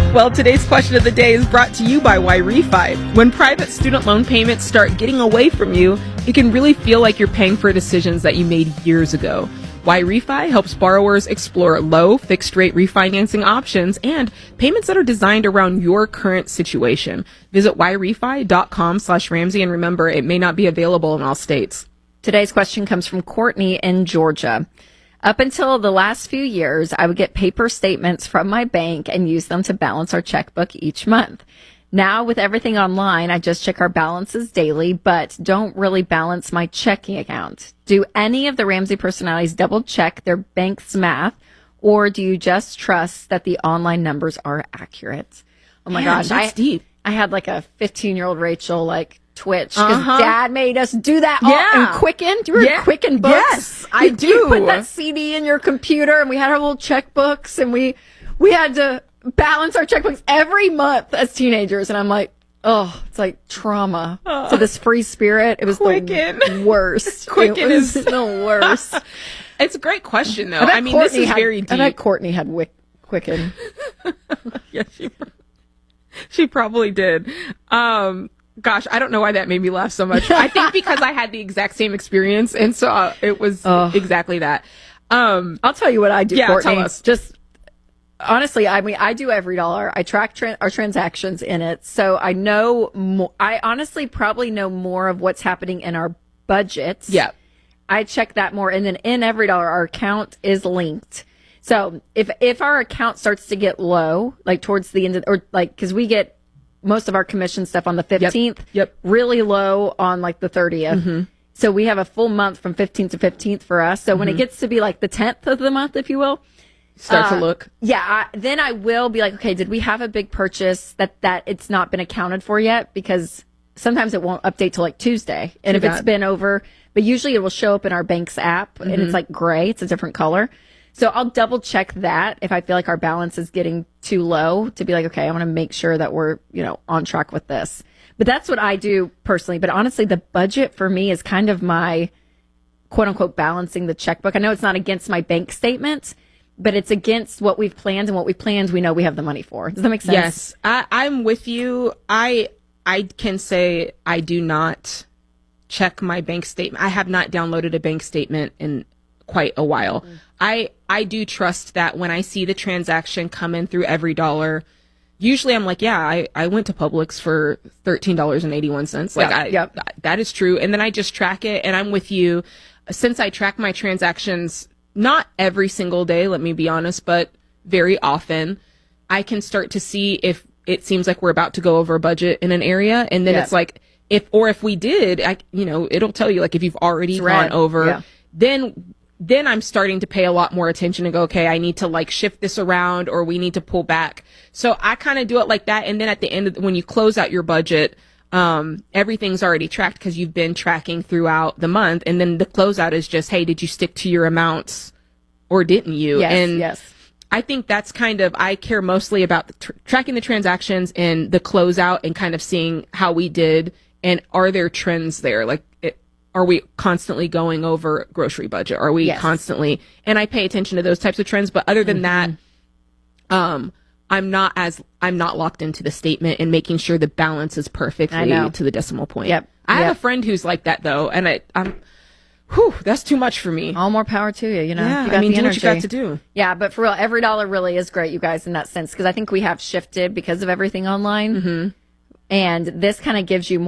Well, today's question of the day is brought to you by YRefi. When private student loan payments start getting away from you, it can really feel like you're paying for decisions that you made years ago. YRefi helps borrowers explore low fixed rate refinancing options and payments that are designed around your current situation. Visit yrefi.com/Ramsey, and remember, it may not be available in all states. Today's question comes from Courtney in Georgia. Up until the last few years, I would get paper statements from my bank and use them to balance our checkbook each month. Now, with everything online, I just check our balances daily, but don't really balance my checking account. Do any of the Ramsey personalities double check their bank's math, or do you just trust that the online numbers are accurate? Oh my gosh, that's deep. I had like a 15-year-old Rachel Twitch because Dad made us do that all in Quicken. Do you remember Quicken Books? Yes, I do. You put that CD in your computer, and we had our little checkbooks, and we had to balance our checkbooks every month as teenagers. And I'm like, oh, it's like trauma to this free spirit. It was Quicken. The worst. Quicken is the worst. It's a great question, though. I mean, Courtney this is very deep. I bet Courtney had Quicken. Yeah, she probably did. Gosh, I don't know why that made me laugh so much. I think because I had the exact same experience, and so it was exactly that. I'll tell you what I do, Courtney. Tell us. Just honestly, I mean, I do every dollar. I track our transactions in it, so I know more. I honestly probably know more of what's happening in our budgets. Yeah, I check that more, and then in every dollar, our account is linked. So if our account starts to get low, like towards the end of, or like, because we get most of our commission stuff on the 15th, really low on like the 30th. Mm-hmm. So we have a full month from 15th to 15th for us. So when it gets to be like the 10th of the month, if you will, start to look. Yeah. Then I will be like, okay, did we have a big purchase that it's not been accounted for yet? Because sometimes it won't update till like Tuesday. And if it's been over, but usually it will show up in our bank's app and it's like gray. It's a different color. So I'll double check that if I feel like our balance is getting too low to be like, okay, I want to make sure that we're, on track with this. But that's what I do personally. But honestly, the budget for me is kind of my quote unquote balancing the checkbook. I know it's not against my bank statement, but it's against what we've planned, and what we planned, we know we have the money for. Does that make sense? Yes, I'm with you. I can say I do not check my bank statement. I have not downloaded a bank statement in quite a while. I do trust that when I see the transaction come in through every dollar, usually I'm like, yeah, I went to Publix for $13.81. Like that is true. And then I just track it, and I'm with you. Since I track my transactions, not every single day, let me be honest, but very often, I can start to see if it seems like we're about to go over a budget in an area. And then it's like, if we did, it'll tell you, like, if you've already gone over, then I'm starting to pay a lot more attention and go, okay, I need to like shift this around, or we need to pull back. So I kind of do it like that. And then at the end when you close out your budget, everything's already tracked because you've been tracking throughout the month. And then the closeout is just, hey, did you stick to your amounts or didn't you? Yes. I think that's kind of, I care mostly about tracking the transactions and the closeout and kind of seeing how we did. And are there trends there? Like, are we constantly going over grocery budget? Are we constantly, and I pay attention to those types of trends, but other than that, I'm not locked into the statement and making sure the balance is perfectly to the decimal point. Yep. I have a friend who's like that though. And that's too much for me. All more power to you, Yeah, you got do what you got to do. Yeah, but for real, every dollar really is great, you guys, in that sense, because I think we have shifted because of everything online. Mm-hmm. And this kind of gives you more